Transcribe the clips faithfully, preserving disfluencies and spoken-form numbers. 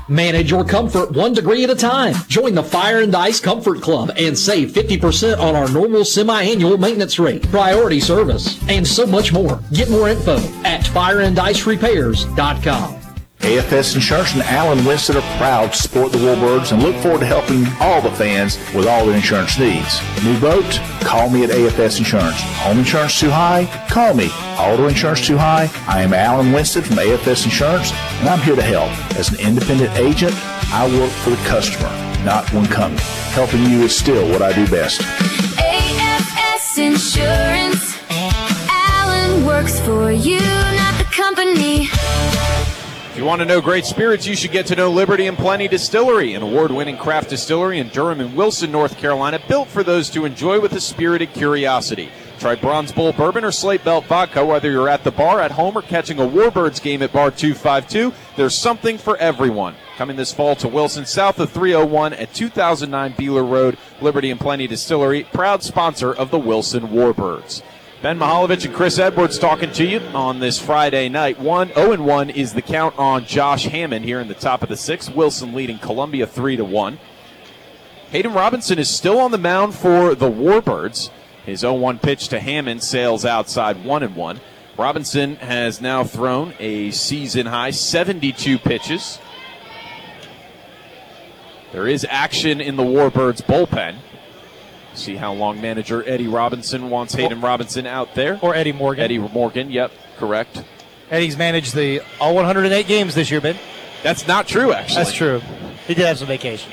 Manage your comfort one degree at a time. Join the Fire and Ice Comfort Club and save fifty percent on our normal semi-annual maintenance rate, priority service, and so much more. Get more info at fire and ice repairs dot com. A F S Insurance and Alan Winston are proud to support the Warbirds and look forward to helping all the fans with all their insurance needs. New boat? Call me at A F S Insurance. Home insurance too high? Call me. Auto insurance too high? I am Alan Winston from A F S Insurance, and I'm here to help. As an independent agent, I work for the customer, not one company. Helping you is still what I do best. A F S Insurance. Alan works for you, not the company. If you want to know great spirits, you should get to know Liberty and Plenty Distillery, an award-winning craft distillery in Durham and Wilson, North Carolina, built for those to enjoy with a spirited curiosity. Try Bronze Bull Bourbon or Slate Belt Vodka, whether you're at the bar, at home, or catching a Warbirds game at Bar two fifty-two. There's something for everyone. Coming this fall to Wilson, south of three oh one at two thousand nine Beeler Road, Liberty and Plenty Distillery, proud sponsor of the Wilson Warbirds. Ben Mihaljevic and Chris Edwards talking to you on this Friday night. one oh and one is the count on Josh Hammond here in the top of the sixth. Wilson leading Columbia three to one. Hayden Robinson is still on the mound for the Warbirds. His oh one pitch to Hammond sails outside one and one. Robinson has now thrown a season-high seventy-two pitches. There is action in the Warbirds bullpen. See how long manager Eddie Robinson wants Hayden Robinson out there. Or Eddie Morgan. Eddie Morgan, yep, correct. Eddie's managed the all one hundred eight games this year, Ben. That's not true, actually. That's true. He did have some vacation.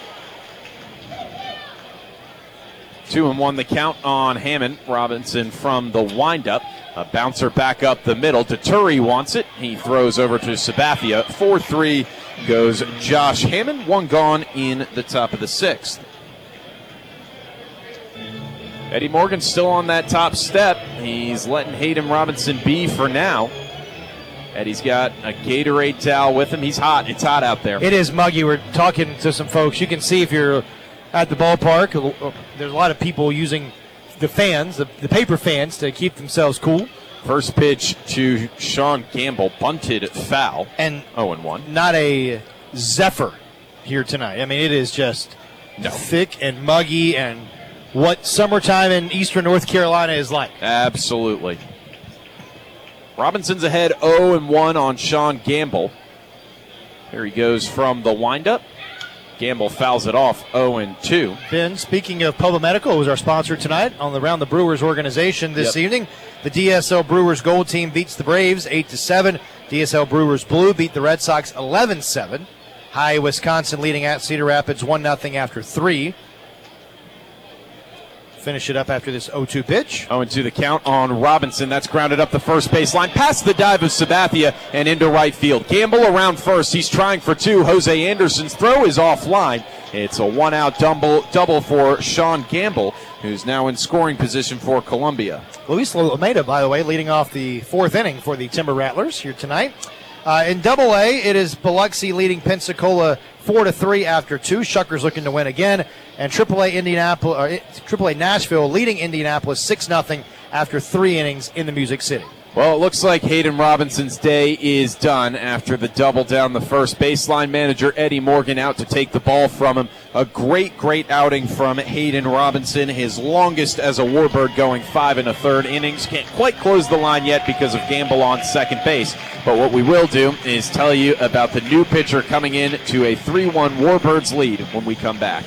Two and one the count on Hammond. Robinson from the windup. A bouncer back up the middle. Tuturi wants it. He throws over to Sabathia. four three goes Josh Hammond. One gone in the top of the sixth. Eddie Morgan still on that top step. He's letting Hayden Robinson be for now. Eddie's got a Gatorade towel with him. He's hot. It's hot out there. It is muggy. We're talking to some folks. You can see if you're at the ballpark, there's a lot of people using the fans, the, the paper fans, to keep themselves cool. First pitch to Sean Gamble, bunted foul. And oh and one. Not a zephyr here tonight. I mean, it is just no. thick and muggy and what summertime in eastern North Carolina is like. Absolutely. Robinson's ahead oh and one on Sean Gamble. Here he goes from the windup. Gamble fouls it off oh and two. Ben, speaking of Pubba Medical, who's our sponsor tonight on the Round the Brewers organization this yep. evening. The D S L Brewers Gold team beats the Braves eight to seven. D S L Brewers Blue beat the Red Sox eleven seven. High Wisconsin leading at Cedar Rapids one nothing after three. Finish it up after this oh two pitch. oh and two the count on Robinson. That's grounded up the first baseline. Past the dive of Sabathia and into right field. Gamble around first. He's trying for two. Jose Anderson's throw is offline. It's a one-out double, double for Sean Gamble, who's now in scoring position for Columbia. Luis Almeida, by the way, leading off the fourth inning for the Timber Rattlers here tonight. Uh, in Double A, it is Biloxi leading Pensacola four to three after two. Shuckers looking to win again. And Triple A Indianapolis, or Triple A Nashville leading Indianapolis six nothing after three innings in the Music City. Well, it looks like Hayden Robinson's day is done after the double down the first baseline. Manager Eddie Morgan out to take the ball from him. A great, great outing from Hayden Robinson. His longest as a Warbird, going five and a third innings. Can't quite close the line yet because of Gamble on second base. But what we will do is tell you about the new pitcher coming in to a three one Warbirds lead when we come back.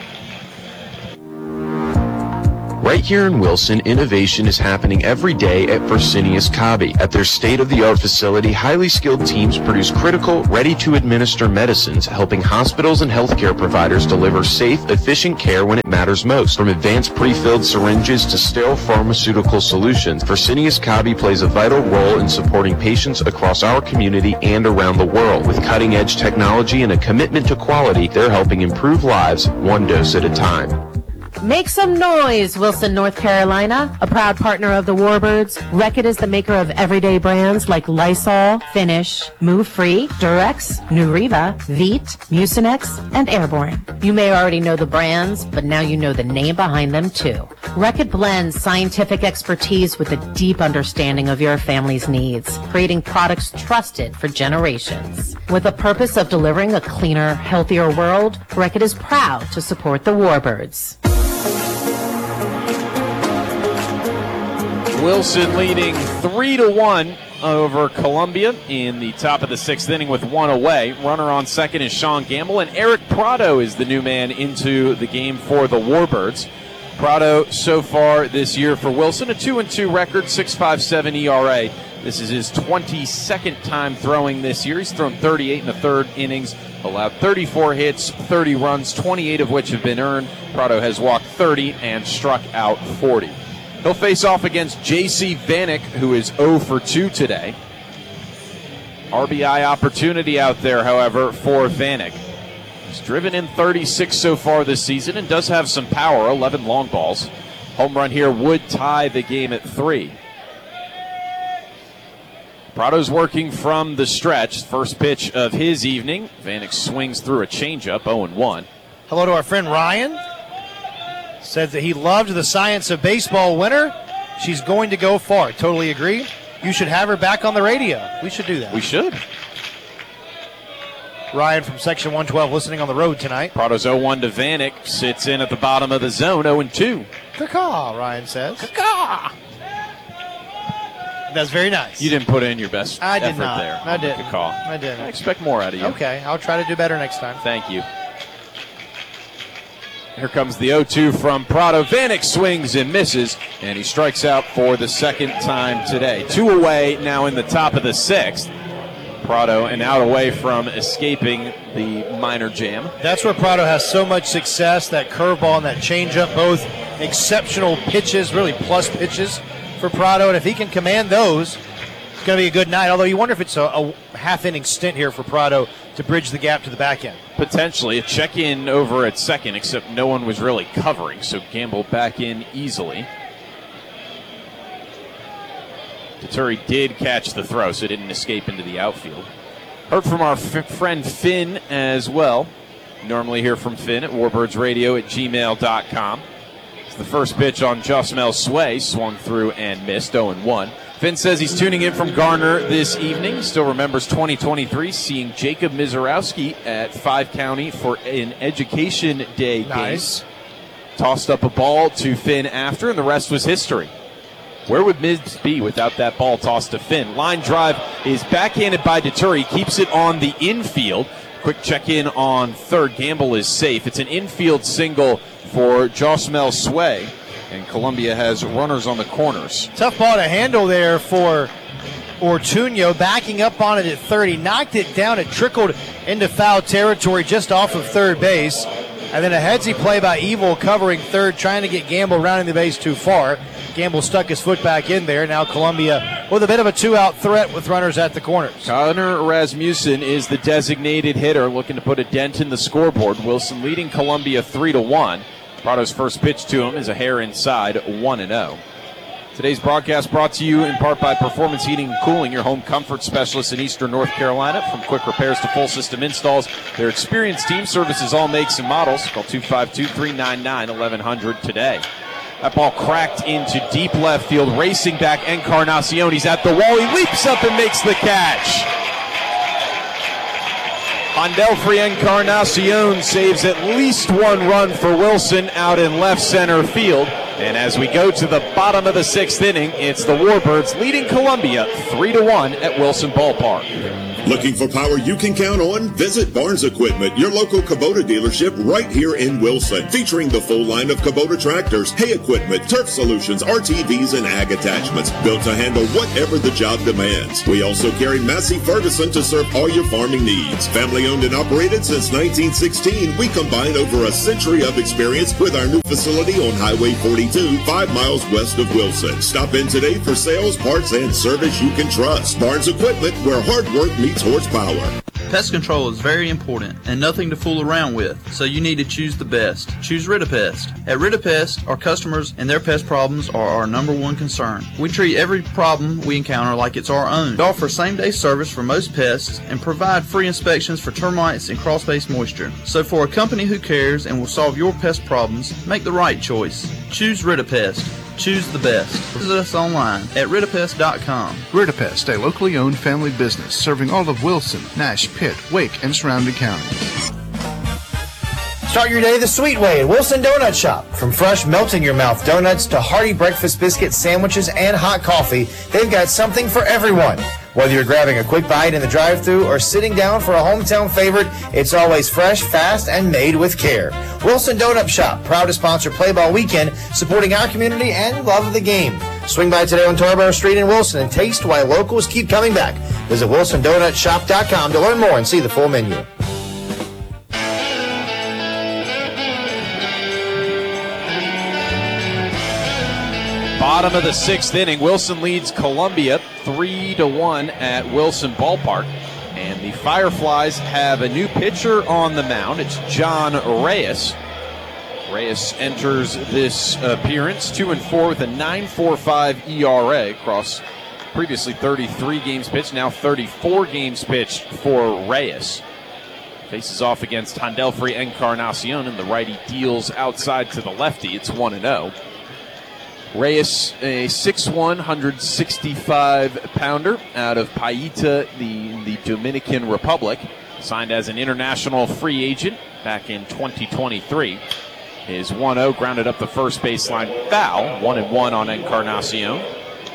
Right here in Wilson, innovation is happening every day at Fresenius Kabi. At their state-of-the-art facility, highly skilled teams produce critical, ready-to-administer medicines, helping hospitals and healthcare providers deliver safe, efficient care when it matters most. From advanced pre-filled syringes to sterile pharmaceutical solutions, Fresenius Kabi plays a vital role in supporting patients across our community and around the world. With cutting-edge technology and a commitment to quality, they're helping improve lives one dose at a time. Make some noise, Wilson, North Carolina. A proud partner of the Warbirds, Reckitt is the maker of everyday brands like Lysol, Finish, Move Free, Durex, Nuriva, Veet, Mucinex, and Airborne. You may already know the brands, but now you know the name behind them too. Reckitt blends scientific expertise with a deep understanding of your family's needs, creating products trusted for generations. With the purpose of delivering a cleaner, healthier world, Reckitt is proud to support the Warbirds. Wilson leading three to one over Columbia in the top of the sixth inning with one away. Runner on second is Sean Gamble, and Eric Prado is the new man into the game for the Warbirds. Prado so far this year for Wilson, a two and two record, six point five seven E R A. This is his twenty-second time throwing this year. He's thrown thirty-eight in the third innings, allowed thirty-four hits, thirty runs, twenty-eight of which have been earned. Prado has walked thirty and struck out forty. He'll face off against J C Vanek, who is zero for two today. R B I opportunity out there, however, for Vanek. He's driven in thirty-six so far this season and does have some power, eleven long balls. Home run here would tie the game at three. Prado's working from the stretch. First pitch of his evening. Vanek swings through a changeup, oh and one. Hello to our friend Ryan. Said that he loved the Science of Baseball winner. She's going to go far. Totally agree. You should have her back on the radio. We should do that. We should. Ryan from Section one twelve listening on the road tonight. Prado's oh one to Vanek. Sits in at the bottom of the zone, oh and two. Caw-caw, Ryan says. Caw-caw. That's very nice. You didn't put in your best I did effort not. there. I didn't. Caw. I didn't. I expect more out of you. Okay, I'll try to do better next time. Thank you. Here comes the oh two from Prado. Vanek swings and misses, and he strikes out for the second time today. Two away now in the top of the sixth. Prado and out away from escaping the minor jam. That's where Prado has so much success, that curveball and that changeup, both exceptional pitches, really plus pitches for Prado, and if he can command those, it's going to be a good night, although you wonder if it's a, a half-inning stint here for Prado to bridge the gap to the back end. Potentially. A check-in over at second, except no one was really covering, so Gamble back in easily. Deturi did catch the throw, so it didn't escape into the outfield. Heard from our f- friend Finn as well. Normally hear from Finn at warbirdsradio at gmail dot com. It's the first pitch on Josmel Sway, swung through and missed, oh and one. Finn says he's tuning in from Garner this evening. He still remembers twenty twenty-three, seeing Jacob Mizorowski at Five County for an Education Day Nice. game. Tossed up a ball to Finn after, and the rest was history. Where would Miz be without that ball tossed to Finn? Line drive is backhanded by Deturi. Keeps it on the infield. Quick check-in on third. Gamble is safe. It's an infield single for Josmel Sway. And Columbia has runners on the corners. Tough ball to handle there for Ortuño, backing up on it at third. He knocked it down. It trickled into foul territory just off of third base. And then a headsy play by Evil covering third, trying to get Gamble rounding the base too far. Gamble stuck his foot back in there. Now Columbia with a bit of a two-out threat with runners at the corners. Connor Rasmussen is the designated hitter, looking to put a dent in the scoreboard. Wilson leading Columbia three to one. Prado's first pitch to him is a hair inside, one and oh. Today's broadcast brought to you in part by Performance Heating and Cooling, your home comfort specialist in Eastern North Carolina. From quick repairs to full system installs, their experienced team services all makes and models. Call two five two, three nine nine, eleven hundred today. That ball cracked into deep left field, racing back Encarnacion. He's at the wall. He leaps up and makes the catch. Ondelfri Encarnacion saves at least one run for Wilson out in left center field. And as we go to the bottom of the sixth inning, it's the Warbirds leading Columbia three to one at Wilson Ballpark. Looking for power you can count on? Visit Barnes Equipment, your local Kubota dealership right here in Wilson, featuring the full line of Kubota tractors, hay equipment, turf solutions, R T Vs, and ag attachments, built to handle whatever the job demands. We also carry Massey Ferguson to serve all your farming needs. Family owned and operated since nineteen sixteen, we combine over a century of experience with our new facility on Highway forty-two, five miles west of Wilson. Stop in today for sales, parts, and service you can trust. Barnes Equipment, where hard work meets horsepower. Pest control is very important and nothing to fool around with, so you need to choose the best. Choose Ritapest. At Ritapest, our customers and their pest problems are our number one concern. We treat every problem we encounter like it's our own. We offer same-day service for most pests and provide free inspections for termites and crawl-space moisture. So for a company who cares and will solve your pest problems, make the right choice. Choose Ritapest. Choose the best. Visit us online at ritapest dot com. Ritapest, a locally owned family business serving all of Wilson, Nash, Pitt, Wake, and surrounding counties. Start your day the sweet way at Wilson Donut Shop. From fresh melt-in-your-mouth donuts to hearty breakfast biscuits, sandwiches, and hot coffee, they've got something for everyone. Whether you're grabbing a quick bite in the drive-thru or sitting down for a hometown favorite, it's always fresh, fast, and made with care. Wilson Donut Shop, proud to sponsor Play Ball Weekend, supporting our community and love of the game. Swing by today on Tarboro Street in Wilson and taste why locals keep coming back. Visit wilson donut shop dot com to learn more and see the full menu. Bottom of the sixth inning, Wilson leads Columbia three to one at Wilson Ballpark. And the Fireflies have a new pitcher on the mound. It's John Reyes. Reyes enters this appearance two and four with a nine point four five E R A across previously thirty-three games pitched, now thirty-four games pitched for Reyes. Faces off against Handelfrey Encarnacion, and the righty deals outside to the lefty. It's one and oh. Reyes, a six one, one sixty-five pounder out of Paita, the, the Dominican Republic. Signed as an international free agent back in twenty twenty-three. His one oh grounded up the first baseline foul. one and one on Encarnacion.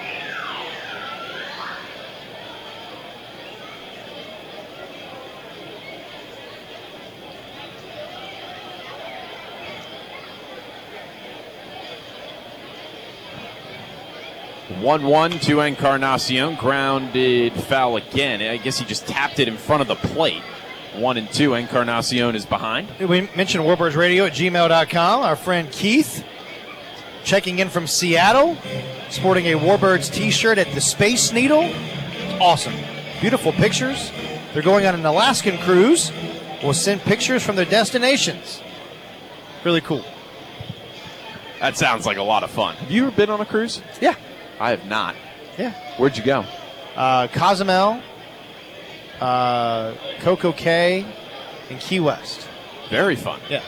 one one to Encarnacion. Grounded foul again. I guess he just tapped it in front of the plate. One and two. Encarnacion is behind. We mentioned Warbirds Radio at gmail dot com. Our friend Keith checking in from Seattle, sporting a Warbirds t-shirt at the Space Needle. Awesome. Beautiful pictures. They're going on an Alaskan cruise. We'll send pictures from their destinations. Really cool. That sounds like a lot of fun. Have you ever been on a cruise? Yeah. I have not. Yeah. Where'd you go? Uh, Cozumel, uh, Coco Cay, and Key West. Very fun. Yeah.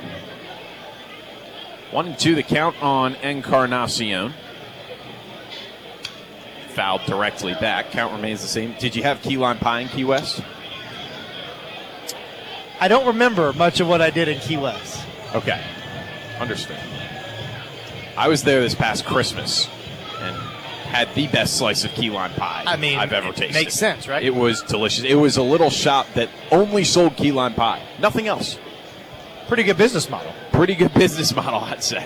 One and two, the count on Encarnacion. Fouled directly back. Count remains the same. Did you have key lime pie in Key West? I don't remember much of what I did in Key West. Okay. Understood. I was there this past Christmas and had the best slice of key lime pie I mean, I've ever it tasted. Makes sense, right? It was delicious. It was a little shop that only sold key lime pie. Nothing else. Pretty good business model. Pretty good business model, I'd say.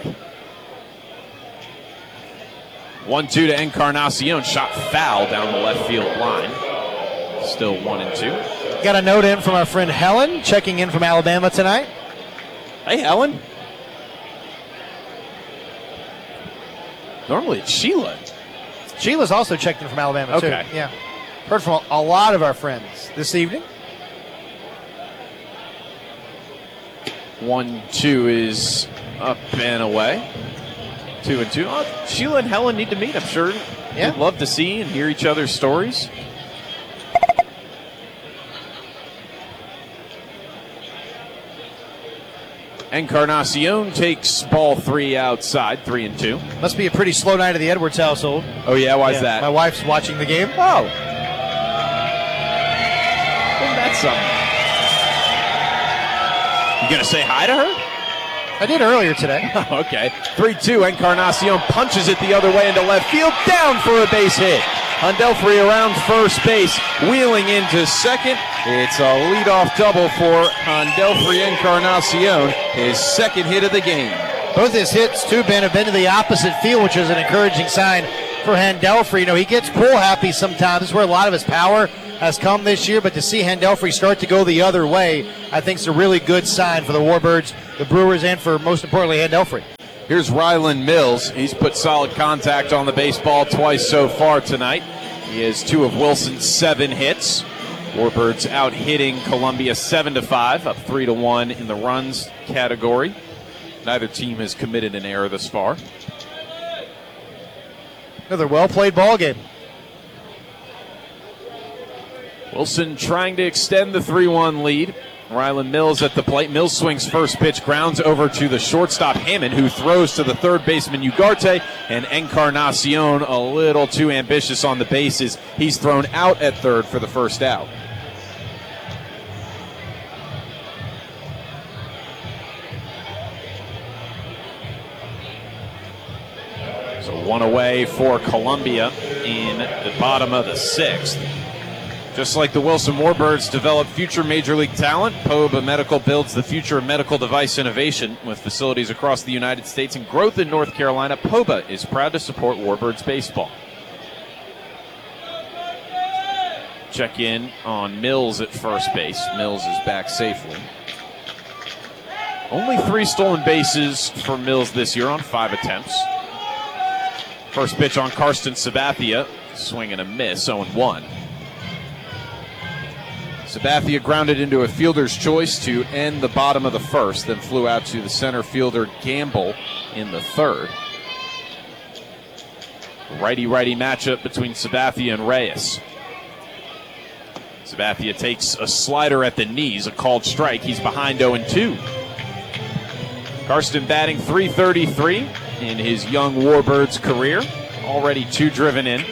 one two to Encarnacion. Shot foul down the left field line. Still one and two. Got a note in from our friend Helen, checking in from Alabama tonight. Hey, Helen. Normally it's Sheila. Sheila's also checked in from Alabama, too. Okay. Yeah. Heard from a lot of our friends this evening. One, two is up and away. Two and two. Oh, Sheila and Helen need to meet, I'm sure. Yeah. They'd love to see and hear each other's stories. Encarnacion takes ball three outside, three and two. Must be a pretty slow night at the Edwards household. Oh, yeah? Why's Yeah, that? My wife's watching the game. Oh. Well, that's something. You going to say hi to her? I did earlier today. Okay. three two. Encarnacion punches it the other way into left field. Down for a base hit. Handelfrey around first base, wheeling into second. It's a leadoff double for Handelfrey Encarnacion, his second hit of the game. Both his hits, too, Ben, have been to the opposite field, which is an encouraging sign for Handelfrey. You know, he gets pull happy sometimes. This is where a lot of his power has come this year, but to see Handelfrey start to go the other way, I think is a really good sign for the Warbirds, the Brewers, and for, most importantly, Handelfrey. Here's Ryland Mills. He's put solid contact on the baseball twice so far tonight. He has two of Wilson's seven hits. Warbirds out hitting Columbia seven to five, up three to one in the runs category. Neither team has committed an error thus far. Another well-played ball game. Wilson trying to extend the three one lead. Rylan Mills at the plate. Mills swings first pitch, grounds over to the shortstop Hammond, who throws to the third baseman Ugarte, and Encarnacion a little too ambitious on the bases. He's thrown out at third for the first out. So one away for Columbia in the bottom of the sixth. Just like the Wilson Warbirds develop future Major League talent, P O B A Medical builds the future of medical device innovation. With facilities across the United States and growth in North Carolina, P O B A is proud to support Warbirds baseball. Check in on Mills at first base. Mills is back safely. Only three stolen bases for Mills this year on five attempts. First pitch on Karsten Sabathia, swing and a miss, oh and one. Sabathia grounded into a fielder's choice to end the bottom of the first, then flew out to the center fielder Gamble in the third. Righty-righty matchup between Sabathia and Reyes. Sabathia takes a slider at the knees, a called strike. He's behind oh and two. Karsten batting three thirty-three in his young Warbirds career. Already two driven in.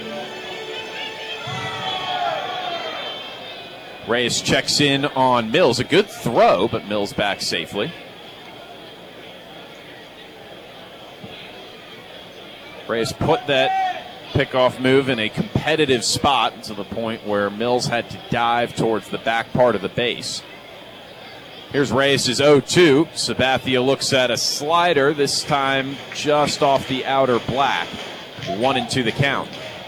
Reyes checks in on Mills. A good throw, but Mills back safely. Reyes put that pickoff move in a competitive spot to the point where Mills had to dive towards the back part of the base. Here's Reyes' oh two. Sabathia looks at a slider, this time just off the outer black. One and two the count.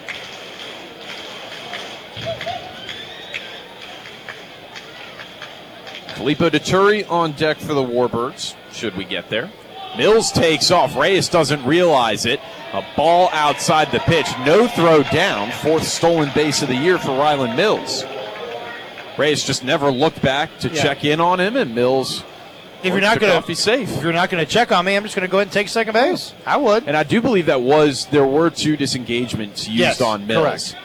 Filippo Dituri on deck for the Warbirds, should we get there. Mills takes off. Reyes doesn't realize it. A ball outside the pitch. No throw down. Fourth stolen base of the year for Rylan Mills. Reyes just never looked back to yeah. check in on him, and Mills, if you're not going to be safe. If you're not going to check on me, I'm just going to go ahead and take second base. I would. And I do believe that was there were two disengagements used yes, on Mills. Correct.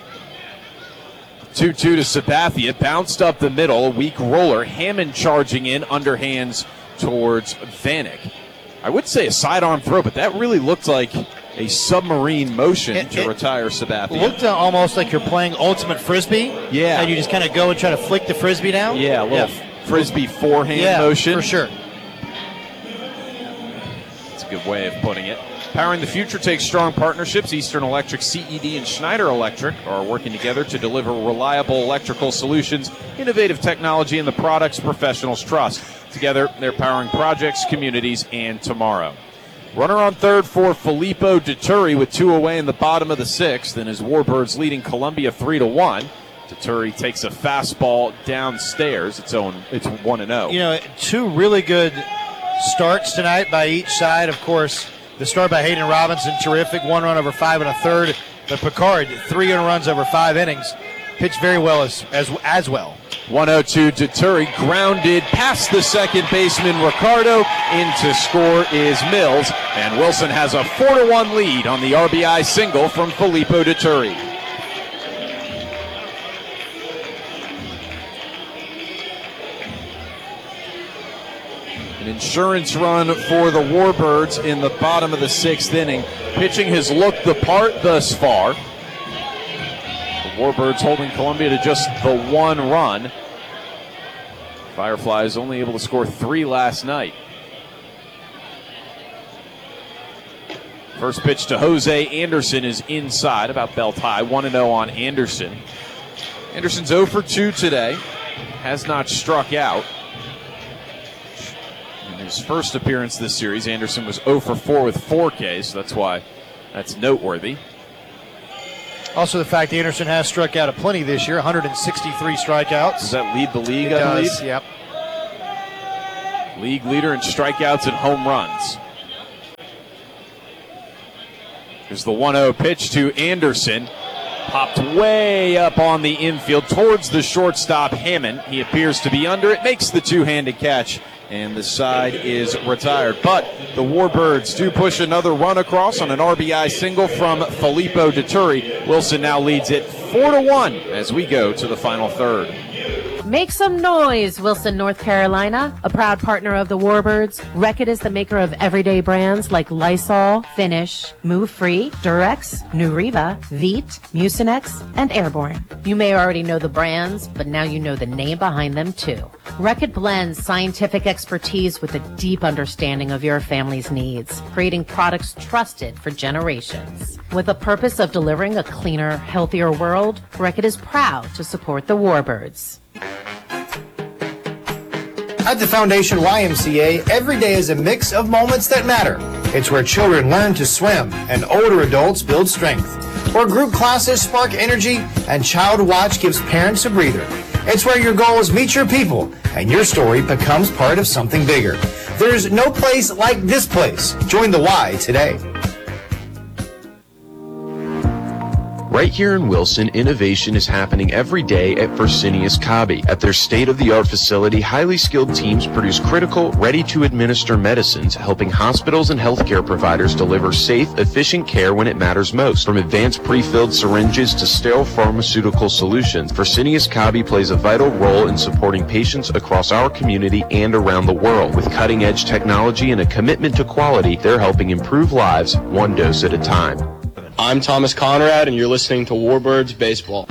two two to Sabathia, bounced up the middle, a weak roller. Hammond charging in, underhands towards Vanek. I would say a sidearm throw, but that really looked like a submarine motion it, to it retire Sabathia. Looked uh, almost like you're playing ultimate frisbee. Yeah. And you just kind of go and try to flick the frisbee down. Yeah, a little yeah. frisbee forehand yeah, motion. for sure. That's a good way of putting it. Powering the future takes strong partnerships. Eastern Electric, C E D, and Schneider Electric are working together to deliver reliable electrical solutions, innovative technology, and the products professionals trust. Together, they're powering projects, communities, and tomorrow. Runner on third for Filippo Dituri with two away in the bottom of the sixth, and his Warbirds leading Columbia three to one. Dituri takes a fastball downstairs. It's oh, it's one and oh. You know, two really good starts tonight by each side. Of course, the start by Hayden Robinson, terrific. One run over five and a third. But Picard, three runs over five innings. Pitched very well as as, as well. one oh two Dituri, grounded past the second baseman Ricardo. In to score is Mills. And Wilson has a four to one lead on the R B I single from Filippo Dituri. An insurance run for the Warbirds in the bottom of the sixth inning. Pitching has looked the part thus far. The Warbirds holding Columbia to just the one run. Fireflies only able to score three last night. First pitch to Jose Anderson is inside, about belt high. one and oh on Anderson. Anderson's oh for two today. Has not struck out. In his first appearance this series, Anderson was oh for four with four Ks, so that's why that's noteworthy. Also, the fact Anderson has struck out a plenty this year, one hundred sixty-three strikeouts. Does that lead the league? It I does, believe? yep. League leader in strikeouts and home runs. Here's the one oh pitch to Anderson. Popped way up on the infield towards the shortstop, Hammond. He appears to be under it, makes the two-handed catch, and the side is retired. But the Warbirds do push another run across on an R B I single from Filippo Deturi. Wilson now leads it four to one as we go to the final third. Make some noise, Wilson, North Carolina, a proud partner of the Warbirds. Reckitt is the maker of everyday brands like Lysol, Finish, Move Free, Durex, Nuriva, Veet, Mucinex, and Airborne. You may already know the brands, but now you know the name behind them too. Reckitt blends scientific expertise with a deep understanding of your family's needs, creating products trusted for generations. With a purpose of delivering a cleaner, healthier world, Reckitt is proud to support the Warbirds. At the Foundation Y M C A, every day is a mix of moments that matter. It's where children learn to swim and older adults build strength. Where group classes spark energy and Child Watch gives parents a breather. It's where your goals meet your people and your story becomes part of something bigger. There's no place like this place. Join the Y today. Right here in Wilson, innovation is happening every day at Fresenius Kabi. At their state-of-the-art facility, highly skilled teams produce critical, ready-to-administer medicines, helping hospitals and healthcare providers deliver safe, efficient care when it matters most. From advanced pre-filled syringes to sterile pharmaceutical solutions, Fresenius Kabi plays a vital role in supporting patients across our community and around the world. With cutting-edge technology and a commitment to quality, they're helping improve lives one dose at a time. I'm Thomas Conrad, and you're listening to Warbirds Baseball.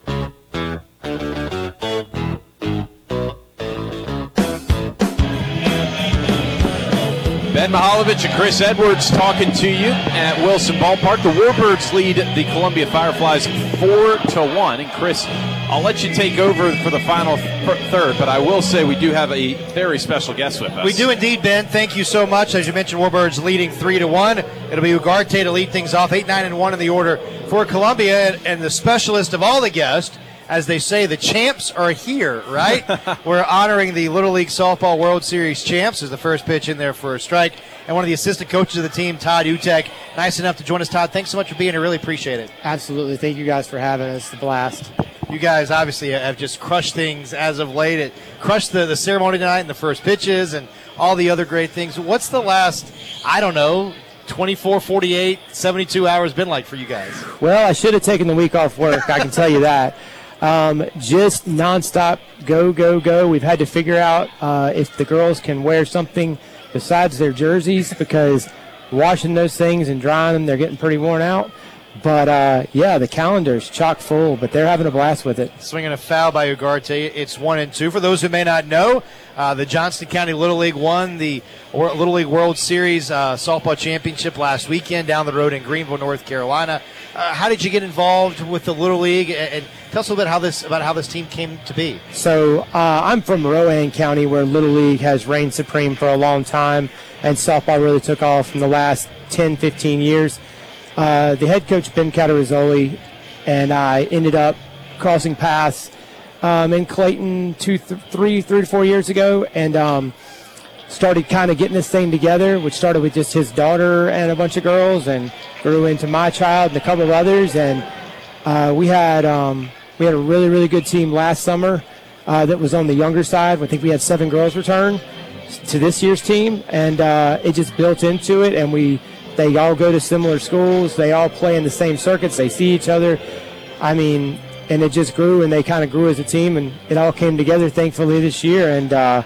Ben Mihaljevic and Chris Edwards talking to you at Wilson Ballpark. The Warbirds lead the Columbia Fireflies four to one. And Chris, I'll let you take over for the final th- third, but I will say we do have a very special guest with us. We do indeed, Ben. Thank you so much. As you mentioned, Warbirds leading three to one. It'll be Ugarte to lead things off, eight, nine, and one in the order for Columbia, and, and the specialist of all the guests. As they say, the champs are here, right? We're honoring the Little League Softball World Series champs as the first pitch in there for a strike. And one of the assistant coaches of the team, Todd Utek, nice enough to join us. Todd, thanks so much for being here. Really appreciate it. Absolutely. Thank you guys for having us. It's a blast. You guys obviously have just crushed things as of late. It crushed the, the ceremony tonight and the first pitches and all the other great things. What's the last, I don't know, twenty-four, forty-eight, seventy-two hours been like for you guys? Well, I should have taken the week off work. I can tell you that. Um, just nonstop go, go, go. We've had to figure out uh, if the girls can wear something besides their jerseys, because washing those things and drying them, they're getting pretty worn out. But, uh, yeah, the calendar's chock full, but they're having a blast with it. Swinging a foul by Ugarte. It's one and two. For those who may not know, uh, the Johnston County Little League won the Little League World Series uh, softball championship last weekend down the road in Greenville, North Carolina. Uh, how did you get involved with the Little League? And, and tell us a little bit how this, about how this team came to be. So uh, I'm from Rowan County, where Little League has reigned supreme for a long time, and softball really took off in the last ten, fifteen years. Uh, the head coach, Ben Catarizzoli, and I ended up crossing paths um, in Clayton two, th- three, three to four years ago, and um, started kind of getting this thing together, which started with just his daughter and a bunch of girls, and grew into my child and a couple of others. And uh, we had um, we had a really, really good team last summer uh, that was on the younger side. I think we had seven girls return to this year's team, and uh, it just built into it, and we. They all go to similar schools. They all play in the same circuits. They see each other. I mean, and it just grew, and they kind of grew as a team, and it all came together, thankfully, this year. And uh,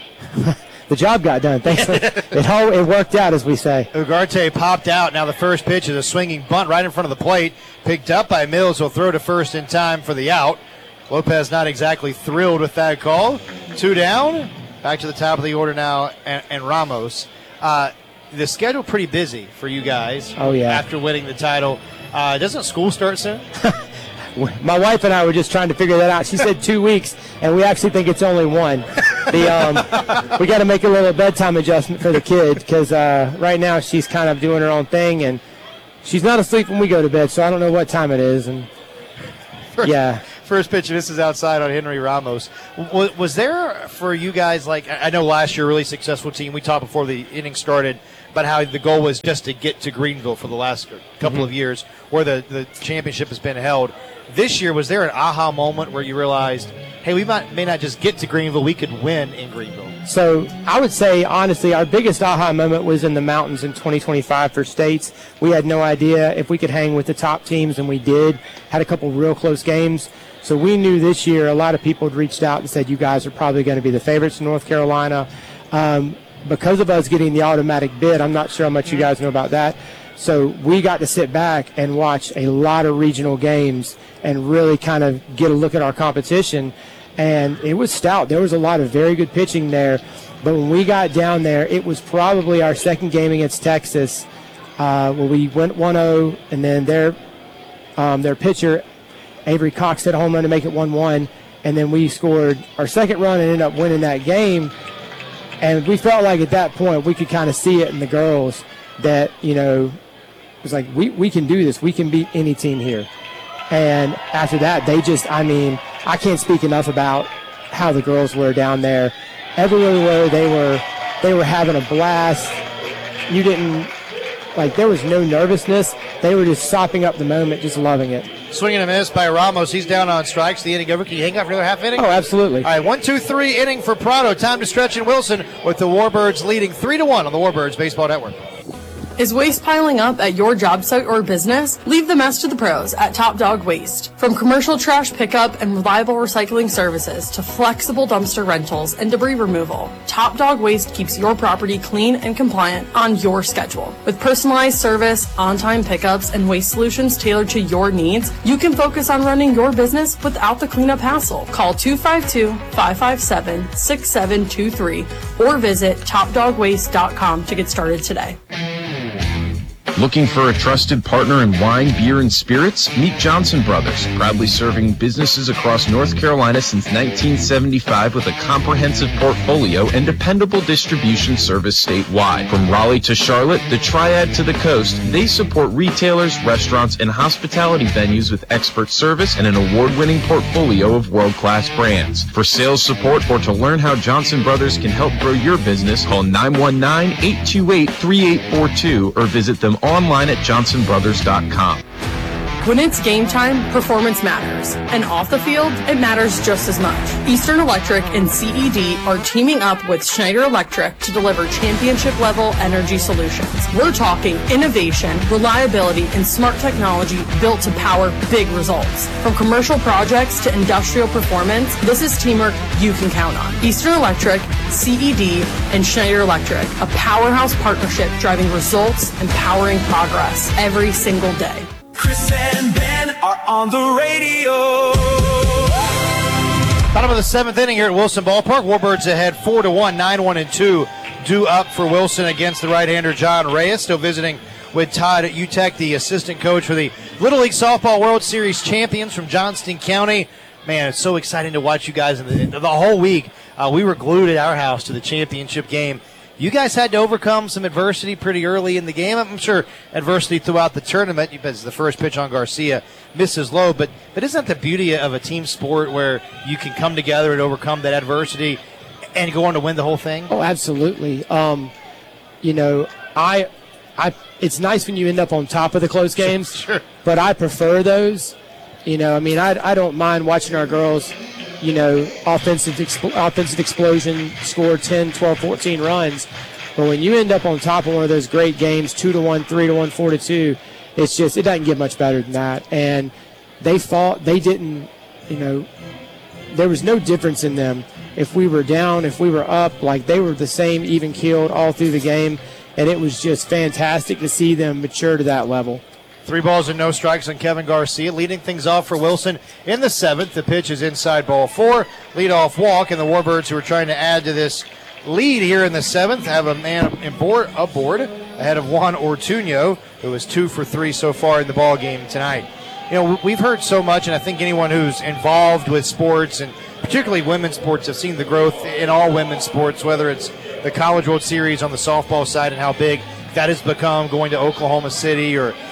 the job got done. Thanks. it all it worked out, as we say. Ugarte popped out. Now the first pitch is a swinging bunt right in front of the plate. Picked up by Mills. He'll throw to first in time for the out. Lopez not exactly thrilled with that call. Two down. Back to the top of the order now, and, and Ramos. Uh, The schedule pretty busy for you guys. Oh, yeah. After winning the title. Uh, doesn't school start soon? My wife and I were just trying to figure that out. She said two weeks, and we actually think it's only one. The um, we got to make a little bedtime adjustment for the kid, because uh, right now she's kind of doing her own thing, and she's not asleep when we go to bed, so I don't know what time it is. And for, yeah. First pitch, this is outside on Henry Ramos. Was, was there for you guys, like, I know last year, a really successful team. We talked before the inning started about how the goal was just to get to Greenville for the last couple Mhm. of years where the, the championship has been held. This year, was there an aha moment where you realized, hey, we might, may not just get to Greenville, we could win in Greenville? So I would say, honestly, our biggest aha moment was in the mountains in twenty twenty-five for states. We had no idea if we could hang with the top teams, and we did. Had a couple real close games. So we knew this year a lot of people had reached out and said, you guys are probably going to be the favorites in North Carolina. Um, because of us getting the automatic bid, I'm not sure how much you guys know about that. So we got to sit back and watch a lot of regional games and really kind of get a look at our competition. And it was stout. There was a lot of very good pitching there. But when we got down there, it was probably our second game against Texas uh, where we went one oh, and then their, um, their pitcher, Avery Cox, hit a home run to make it one one. And then we scored our second run and ended up winning that game. And we felt like at that point we could kind of see it in the girls that, you know, it was like, we, we can do this. We can beat any team here. And after that, they just, I mean, I can't speak enough about how the girls were down there. Everywhere they were, they were having a blast. You didn't, like, there was no nervousness. They were just sopping up the moment, just loving it. Swing and a miss by Ramos. He's down on strikes. The inning over. Can you hang out for another half inning? Oh, absolutely. All right, one, two, three inning for Prado. Time to stretch in Wilson with the Warbirds leading three to one on the Warbirds Baseball Network. Is waste piling up at your job site or business? Leave the mess to the pros at Top Dog Waste. From commercial trash pickup and reliable recycling services to flexible dumpster rentals and debris removal, Top Dog Waste keeps your property clean and compliant on your schedule. With personalized service, on-time pickups, and waste solutions tailored to your needs, you can focus on running your business without the cleanup hassle. Call two five two, five five seven, six seven two three or visit top dog waste dot com to get started today. Looking for a trusted partner in wine, beer, and spirits? Meet Johnson Brothers, proudly serving businesses across North Carolina since nineteen seventy-five with a comprehensive portfolio and dependable distribution service statewide. From Raleigh to Charlotte, the Triad to the coast, they support retailers, restaurants, and hospitality venues with expert service and an award-winning portfolio of world-class brands. For sales support or to learn how Johnson Brothers can help grow your business, call nine one nine, eight two eight, three eight four two or visit them online at johnson brothers dot com. When it's game time, performance matters. And off the field, it matters just as much. Eastern Electric and C E D are teaming up with Schneider Electric to deliver championship-level energy solutions. We're talking innovation, reliability, and smart technology built to power big results. From commercial projects to industrial performance, this is teamwork you can count on. Eastern Electric, C E D, and Schneider Electric, a powerhouse partnership driving results and powering progress every single day. Chris and Ben are on the radio. Bottom of the seventh inning here at Wilson Ballpark. Warbirds ahead four to one, nine one and two. Due up for Wilson against the right-hander John Reyes. Still visiting with Todd at U T E C, the assistant coach for the Little League Softball World Series champions from Johnston County. Man, it's so exciting to watch you guys in the, the whole week. Uh, we were glued at our house to the championship game. You guys had to overcome some adversity pretty early in the game. I'm sure adversity throughout the tournament. As the first pitch on Garcia misses low, but but isn't that the beauty of a team sport where you can come together and overcome that adversity and go on to win the whole thing? Oh, absolutely. Um, you know, I, I. It's nice when you end up on top of the close games, sure. But I prefer those. You know, I mean, I I don't mind watching our girls, you know, offensive expl- offensive explosion, score ten, twelve, fourteen runs. But when you end up on top of one of those great games, two to one, three to one, four to two, it's just, it doesn't get much better than that. And they fought, they didn't, you know, there was no difference in them. If we were down, if we were up, like they were the same, even keeled all through the game. And it was just fantastic to see them mature to that level. Three balls and no strikes on Kevin Garcia, leading things off for Wilson in the seventh. The pitch is inside ball four. Leadoff walk, and the Warbirds, who are trying to add to this lead here in the seventh, have a man aboard, aboard ahead of Juan Ortuño, who is two for three so far in the ball game tonight. You know, we've heard so much, and I think anyone who's involved with sports, and particularly women's sports, have seen the growth in all women's sports, whether it's the College World Series on the softball side and how big that has become, going to Oklahoma City, or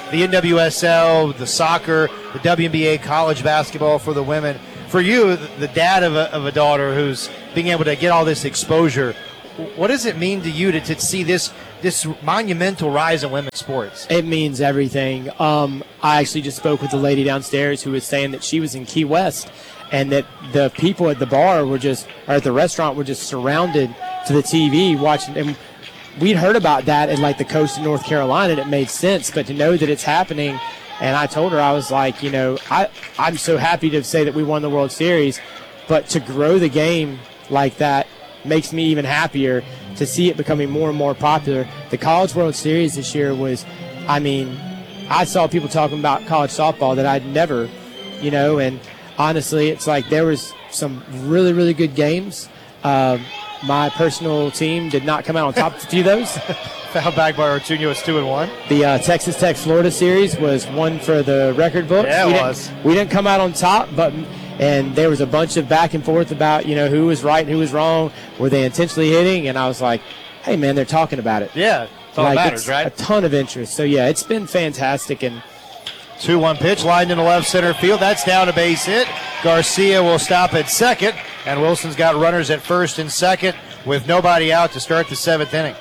the N W S L, the soccer, the W N B A, college basketball for the women. For you, the dad of a, of a daughter who's being able to get all this exposure, what does it mean to you to, to see this this monumental rise in women's sports? It means everything. Um, I actually just spoke with the lady downstairs who was saying that she was in Key West and that the people at the bar were just, or at the restaurant were just surrounded to the T V watching. And we'd heard about that at like the coast of North Carolina, and it made sense. But to know that it's happening, and I told her, I was like, you know, I, I'm so happy to say that we won the World Series, but to grow the game like that makes me even happier to see it becoming more and more popular. The College World Series this year was, I mean, I saw people talking about college softball that I'd never, you know, and honestly, it's like there was some really, really good games. Uh, my personal team did not come out on top of a few of those. Foul back by Ortuño. It's two and one. The uh, Texas Tech Florida series was one for the record books. Yeah, it we was. Didn't, we didn't come out on top, but and there was a bunch of back and forth about, you know, who was right and who was wrong. Were they intentionally hitting? And I was like, hey, man, they're talking about it. Yeah, that's all like, that matters, it's right? A ton of interest. So, yeah, it's been fantastic. And two one pitch, lined into left center field. That's down a base hit. Garcia will stop at second, and Wilson's got runners at first and second with nobody out to start the seventh inning.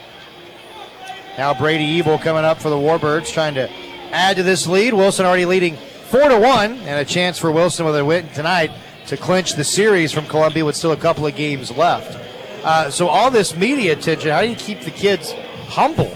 Now Brady Ebel coming up for the Warbirds, trying to add to this lead. Wilson already leading four to one, and a chance for Wilson with a win tonight to clinch the series from Columbia with still a couple of games left. Uh, so all this media attention, how do you keep the kids humble?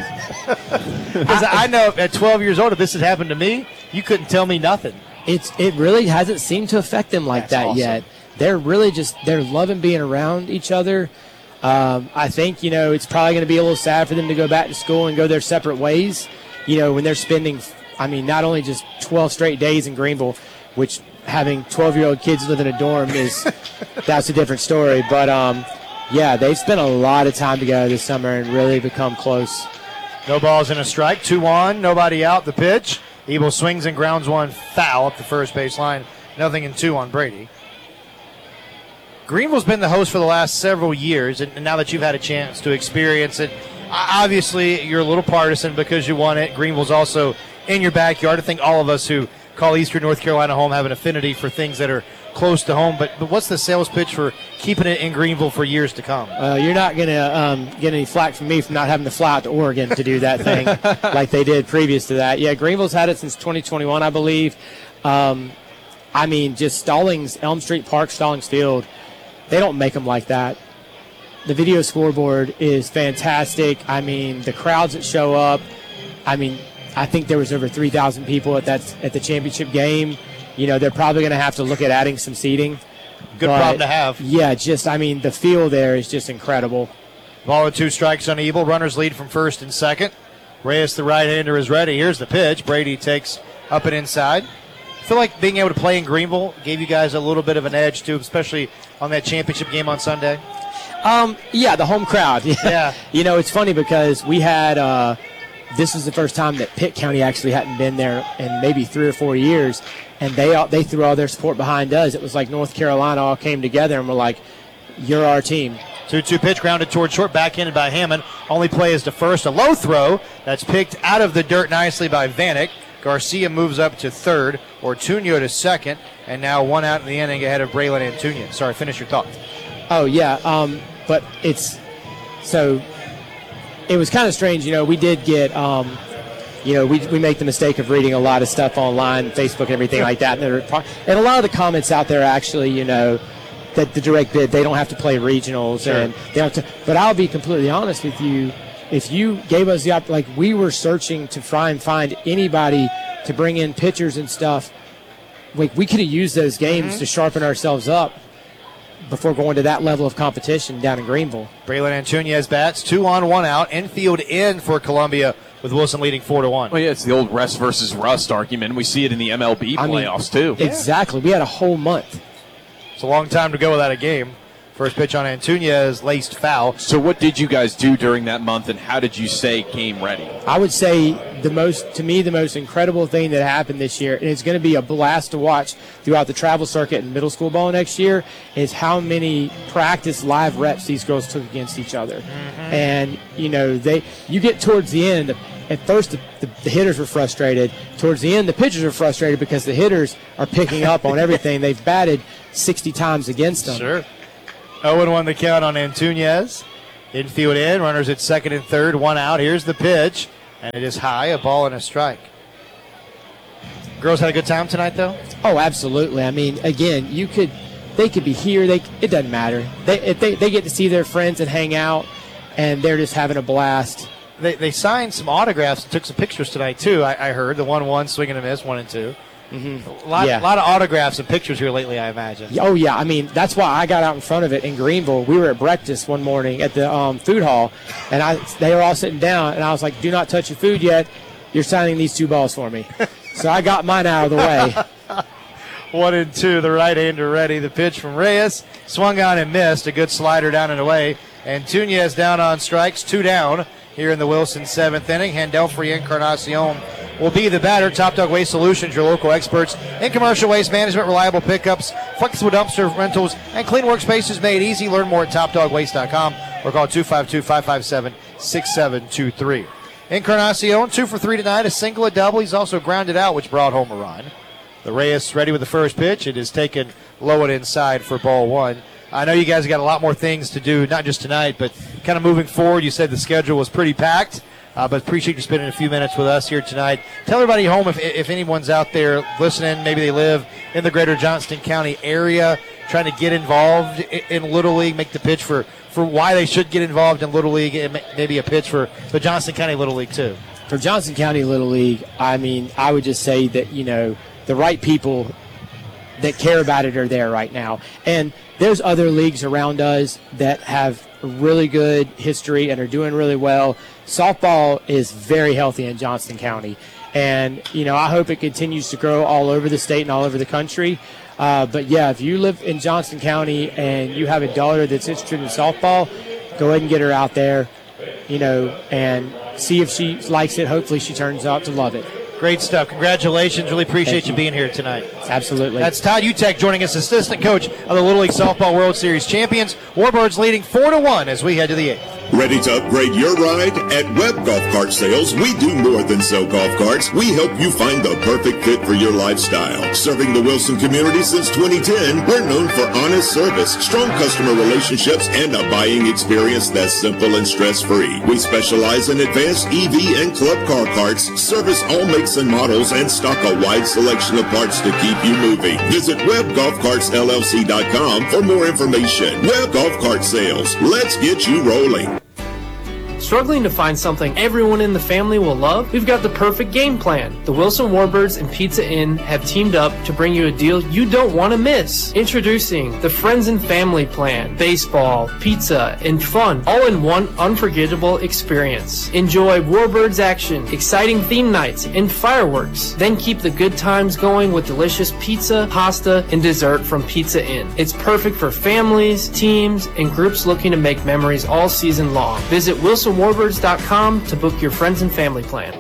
Because I, I know at twelve years old, if this had happened to me, you couldn't tell me nothing. It's it really hasn't seemed to affect them like That's that awesome. yet. They're really just they're loving being around each other. Um, I think, you know, it's probably going to be a little sad for them to go back to school and go their separate ways. You know, when they're spending, I mean, not only just twelve straight days in Greenville, which having twelve-year-old kids live in a dorm is that's a different story. But um, yeah, they've spent a lot of time together this summer and really become close. No balls and a strike. Two on, nobody out. The pitch. Ebel swings and grounds one foul up the first base line. Nothing in two on Brady. Greenville's been the host for the last several years, and now that you've had a chance to experience it, obviously you're a little partisan because you won it. Greenville's also in your backyard. I think all of us who call Eastern North Carolina home have an affinity for things that are close to home. But, but what's the sales pitch for keeping it in Greenville for years to come? Uh, you're not going to um, get any flack from me for not having to fly out to Oregon to do that thing like they did previous to that. Yeah, Greenville's had it since twenty twenty-one, I believe. Um, I mean, just Stallings, Elm Street Park, Stallings Field, they don't make them like that. The video scoreboard is fantastic. I mean, the crowds that show up, I mean, I think there was over three thousand people at that at the championship game. You know, they're probably going to have to look at adding some seating. Good but, problem to have. Yeah, just, I mean, the feel there is just incredible. Ball with two strikes on Ebel. Runners lead from first and second. Reyes, the right-hander, is ready. Here's the pitch. Brady takes up and inside. I feel like being able to play in Greenville gave you guys a little bit of an edge, too, especially on that championship game on Sunday. Um, yeah, the home crowd. Yeah. You know, it's funny because we had uh, this is the first time that Pitt County actually hadn't been there in maybe three or four years, and they all, they threw all their support behind us. It was like North Carolina all came together and were like, "You're our team." two two pitch grounded toward short, backhanded by Hammond. Only play is to first. A low throw that's picked out of the dirt nicely by Vanek. Garcia moves up to third, Ortuño to second, and now one out in the inning ahead of Braylon Antuña. Sorry, finish your thought. Oh, yeah, um, but it's so it was kind of strange. You know, we did get, um, you know, we we make the mistake of reading a lot of stuff online, Facebook and everything like that. And, there are, and a lot of the comments out there actually, you know, that the direct bid, they don't have to play regionals. Sure. and they don't have to, But I'll be completely honest with you. If you gave us the opportunity, like we were searching to try and find anybody to bring in pitchers and stuff, like we could have used those games mm-hmm. to sharpen ourselves up before going to that level of competition down in Greenville. Braylon Antuña bats, two on, one out. Infield in for Columbia with Wilson leading four to one. Well, yeah, it's the old rest versus rust argument. We see it in the M L B I playoffs, mean, too. Exactly. We had a whole month. It's a long time to go without a game. First pitch on Antuña is laced foul. So what did you guys do during that month, and how did you stay game ready? I would say the most, to me, the most incredible thing that happened this year, and it's going to be a blast to watch throughout the travel circuit and middle school ball next year, is how many practice live reps these girls took against each other. Mm-hmm. And, you know, they you get towards the end, at first the, the, the hitters were frustrated. Towards the end, the pitchers are frustrated because the hitters are picking up on everything. They've batted sixty times against them. Sure. oh and one the count on Antunez. Infield in, runners at second and third, one out. Here's the pitch, and it is high, a ball and a strike. Girls had a good time tonight, though? Oh, absolutely. I mean, again, you could, they could be here. They, it doesn't matter. They, if they, they get to see their friends and hang out, and they're just having a blast. They, they signed some autographs, took some pictures tonight, too, I, I heard. The one one, swing and a miss, one and two. Mm-hmm. A lot, yeah. lot of autographs and pictures here lately, I imagine. Oh, yeah. I mean, that's why I got out in front of it in Greenville. We were at breakfast one morning at the um, food hall, and I they were all sitting down, and I was like, do not touch your food yet. You're signing these two balls for me. So I got mine out of the way. One and two, the right-hander ready. The pitch from Reyes, swung on and missed. A good slider down and away. And Tunez down on strikes, two down here in the Wilson seventh inning. Handelfrey Encarnacion will be the batter. Top Dog Waste Solutions, your local experts in commercial waste management, reliable pickups, flexible dumpster rentals, and clean workspaces made easy. Learn more at top dog waste dot com or call two five two, five five seven, six seven two three. Encarnacion, two for three tonight, a single, a double. He's also grounded out, which brought home a run. The Reyes ready with the first pitch. It is taken low and inside for ball one. I know you guys got a lot more things to do, not just tonight, but kind of moving forward. You said the schedule was pretty packed, uh, but appreciate you spending a few minutes with us here tonight. Tell everybody home if, if anyone's out there listening, maybe they live in the greater Johnston County area, trying to get involved in, in Little League, make the pitch for, for why they should get involved in Little League, and maybe a pitch for the Johnston County Little League too. For Johnston County Little League, I mean, I would just say that, you know, the right people that care about it are there right now. And there's other leagues around us that have really good history and are doing really well. Softball is very healthy in Johnston County. And, you know, I hope it continues to grow all over the state and all over the country. Uh, but, yeah, if you live in Johnston County and you have a daughter that's interested in softball, go ahead and get her out there, you know, and see if she likes it. Hopefully she turns out to love it. Great stuff. Congratulations. Really appreciate you. you being here tonight. Absolutely. That's Todd Utek joining us, assistant coach of the Little League Softball World Series champions. Warbirds leading four to one as we head to the eighth. Ready to upgrade your ride? At Webb Golf Cart Sales, we do more than sell golf carts. We help you find the perfect fit for your lifestyle. Serving the Wilson community since twenty ten, we're known for honest service, strong customer relationships, and a buying experience that's simple and stress-free. We specialize in advanced E V and club car carts, service all makes and models, and stock a wide selection of parts to keep you moving. Visit Webb Golf Carts L L C dot com for more information. Webb Golf Cart Sales. Let's get you rolling. Struggling to find something everyone in the family will love? We've got the perfect game plan. The Wilson Warbirds and Pizza Inn have teamed up to bring you a deal you don't want to miss. Introducing the Friends and Family Plan. Baseball, pizza, and fun, all in one unforgettable experience. Enjoy Warbirds action, exciting theme nights, and fireworks. Then keep the good times going with delicious pizza, pasta, and dessert from Pizza Inn. It's perfect for families, teams, and groups looking to make memories all season long. Visit Wilson Warbirds dot com to book your friends and family plan.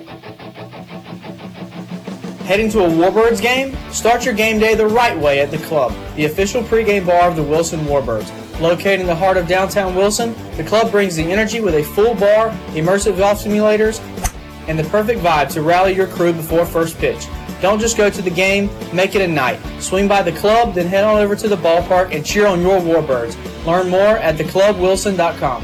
Heading to a Warbirds game? Start your game day the right way at The Club, the official pregame bar of the Wilson Warbirds. Located in the heart of downtown Wilson, The Club brings the energy with a full bar, immersive golf simulators, and the perfect vibe to rally your crew before first pitch. Don't just go to the game, make it a night. Swing by The Club, then head on over to the ballpark and cheer on your Warbirds. Learn more at the club wilson dot com.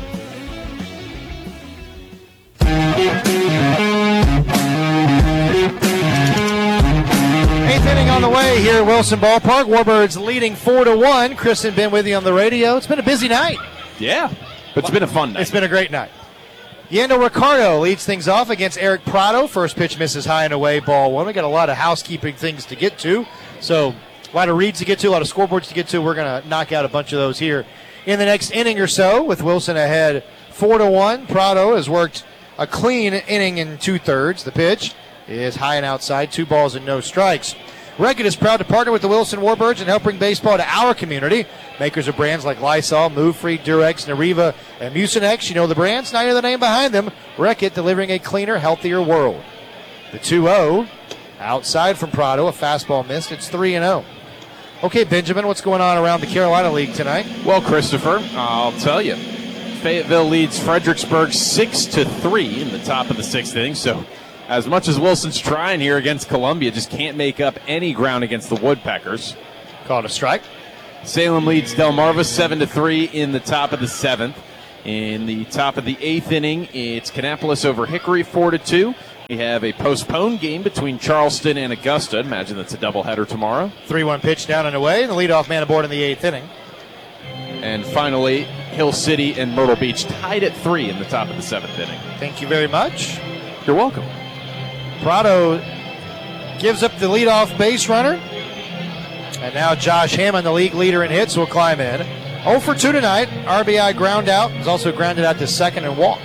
Eighth inning on the way here at Wilson Ballpark. Warbirds leading four to one. Chris and Ben with you on the radio. It's been a busy night. Yeah, but it's been a fun night. It's been a great night. Yando Ricardo leads things off against Eric Prado. First pitch misses high and away, ball one. We got a lot of housekeeping things to get to. So a lot of reads to get to, a lot of scoreboards to get to. We're going to knock out a bunch of those here in the next inning or so with Wilson ahead four to one. Prado has worked a clean inning in two-thirds. The pitch is high and outside, two balls and no strikes. Reckitt is proud to partner with the Wilson Warbirds and help bring baseball to our community. Makers of brands like Lysol, Move Free, Durex, Nariva, and Mucinex. You know the brands, now you know the name behind them. Reckitt, delivering a cleaner, healthier world. The two oh, outside from Prado, a fastball missed. It's three and oh. Okay, Benjamin, what's going on around the Carolina League tonight? Well, Christopher, I'll tell you. Fayetteville leads Fredericksburg six to three in the top of the sixth inning. So as much as Wilson's trying here against Columbia, just can't make up any ground against the Woodpeckers. Called a strike. Salem leads Delmarva seven to three in the top of the seventh. In the top of the eighth inning, it's Kannapolis over Hickory four to two. We have a postponed game between Charleston and Augusta. Imagine that's a doubleheader tomorrow. three one pitch down and away, and the leadoff man aboard in the eighth inning. And finally, Hill City and Myrtle Beach tied at three in the top of the seventh inning. Thank you very much. You're welcome. Prado gives up the leadoff base runner. And now Josh Hammond, the league leader in hits, will climb in. oh for two tonight. R B I ground out. He's also grounded out to second and walked.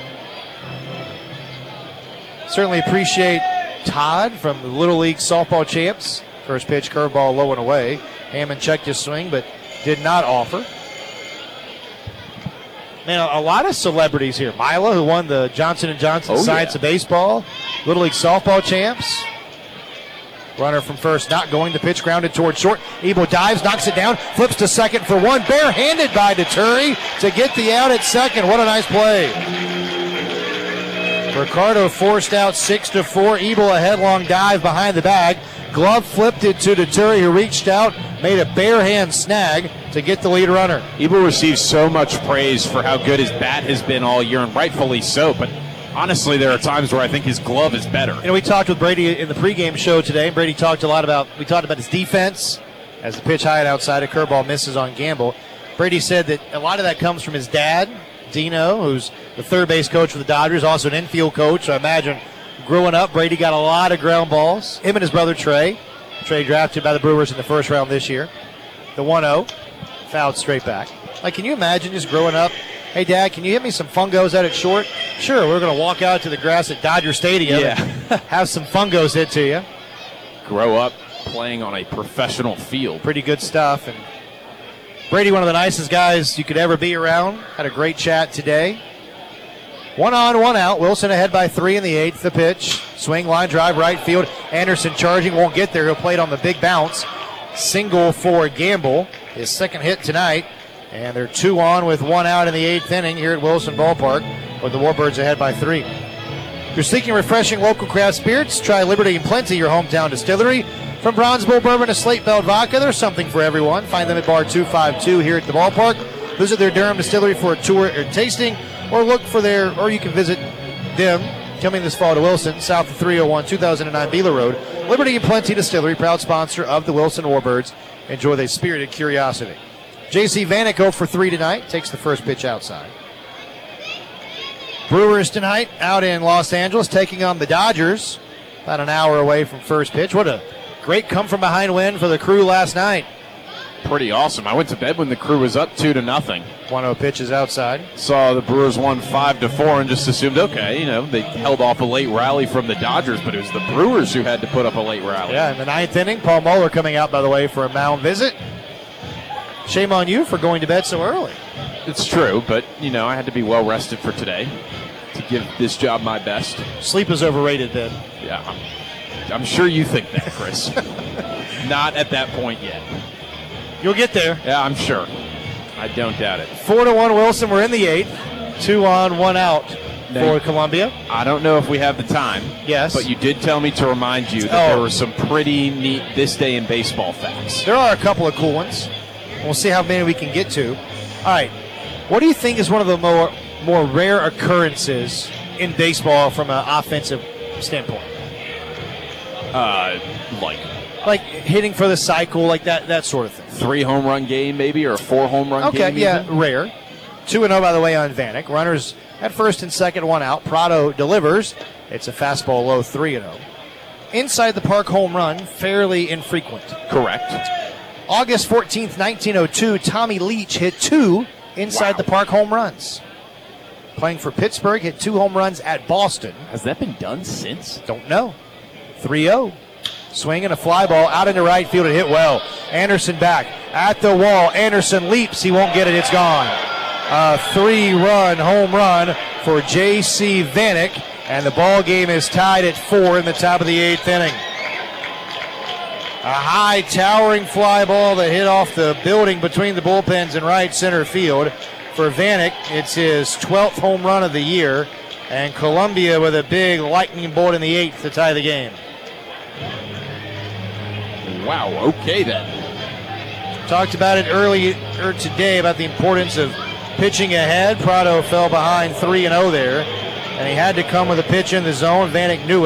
Certainly appreciate Todd from the Little League softball champs. First pitch, curveball low and away. Hammond checked his swing, but did not offer. Man, a lot of celebrities here. Mila, who won the Johnson and Johnson Oh, Science yeah. of Baseball. Little League softball champs. Runner from first, not going. The pitch grounded toward short. Ebo dives, knocks it down, flips to second for one. Barehanded by Deturi to get the out at second. What a nice play. Ricardo forced out six to four. Ebo a headlong dive behind the bag. Glove flipped it to Deturi, who reached out, made a bare hand snag to get the lead runner. Ebo receives so much praise for how good his bat has been all year, and rightfully so, but honestly, there are times where I think his glove is better. You know, we talked with Brady in the pregame show today. Brady talked a lot about, we talked about his defense as the pitch high and outside, a curveball misses on Gamble. Brady said that a lot of that comes from his dad, Dino, who's the third base coach for the Dodgers, also an infield coach. So I imagine growing up, Brady got a lot of ground balls. Him and his brother Trey. Trey drafted by the Brewers in the first round this year. The one oh, fouled straight back. Like, can you imagine just growing up? Hey, Dad, can you hit me some fungos out at short? Sure, we're going to walk out to the grass at Dodger Stadium Yeah. and have some fungos hit to you. Grow up playing on a professional field. Pretty good stuff. And Brady, one of the nicest guys you could ever be around. Had a great chat today. One on, one out. Wilson ahead by three in the eighth. The pitch. Swing, line drive, right field. Anderson charging, won't get there. He'll play it on the big bounce. Single for Gamble. His second hit tonight. And they're two on with one out in the eighth inning here at Wilson Ballpark, with the Warbirds ahead by three. If you're seeking refreshing local craft spirits, try Liberty and Plenty, your hometown distillery. From Bronze Bull Bourbon to Slate Belt Vodka, there's something for everyone. Find them at Bar two fifty-two here at the ballpark. Visit their Durham distillery for a tour or tasting, or look for their, or you can visit them coming this fall to Wilson, south of three oh one, two thousand nine Beeler Road. Liberty and Plenty Distillery, proud sponsor of the Wilson Warbirds. Enjoy their spirited curiosity. J C Vanek oh for three tonight, takes the first pitch outside. Brewers tonight out in Los Angeles taking on the Dodgers, about an hour away from first pitch. What a great come from behind win for the Crew last night. Pretty awesome. I went to bed when the Crew was up two to nothing. one oh pitches outside. Saw the Brewers won five to four and just assumed, okay, you know, they held off a late rally from the Dodgers, but it was the Brewers who had to put up a late rally. Yeah, in the ninth inning, Paul Muller coming out, by the way, for a mound visit. Shame on you for going to bed so early. It's true, but, you know, I had to be well rested for today to give this job my best. Sleep is overrated then. Yeah, I'm, I'm sure you think that, Chris. Not at that point yet. You'll get there. Yeah, I'm sure. I don't doubt it. Four to one Wilson. We're in the eighth. Two on, one out for Columbia. I don't know if we have the time. Yes. But you did tell me to remind you that Oh. there were some pretty neat this day in baseball facts. There are a couple of cool ones. We'll see how many we can get to. All right. What do you think is one of the more more rare occurrences in baseball from an offensive standpoint? Uh, like Like hitting for the cycle, like that that sort of thing. three home run game, maybe, or a four home run Okay, game. yeah, even? rare. two and oh, by the way, on Vanek. Runners at first and second, one out. Prado delivers. It's a fastball low, three and oh. Inside the park home run, fairly infrequent. Correct. August fourteenth, nineteen oh two, Tommy Leach hit two inside Wow. the park home runs. Playing for Pittsburgh, hit two home runs at Boston. Has that been done since? Don't know. three oh. Swing and a fly ball out into right field and hit well. Anderson back at the wall. Anderson leaps. He won't get it. It's gone. A three-run home run for J C Vanek, and the ball game is tied at four in the top of the eighth inning. A high towering fly ball that hit off the building between the bullpens in right center field. for Vanek. It's his twelfth home run of the year. And Columbia with a big lightning bolt in the eighth to tie the game. Wow, okay then. Talked about it earlier today about the importance of pitching ahead. Prado fell behind three and oh there, and he had to come with a pitch in the zone. Vanek knew it.